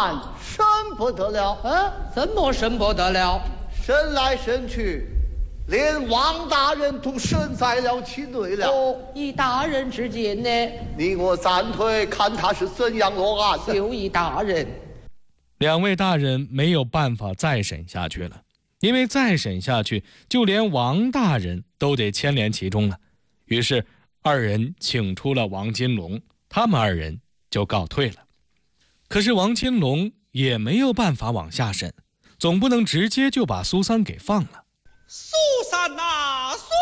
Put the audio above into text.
案审不得了。 怎么审不得了？ 审来审去，连王大人都审在了其内了。 以大人之见呢？ 你我暂退，看他是怎样落案。 就以大人。 两位大人没有办法再审下去了，因为再审下去，就连王大人都得牵连其中了。于是二人请出了王金龙，他们二人就告退了。可是王金龙也没有办法往下审，总不能直接就把苏三给放了。 苏三呐，苏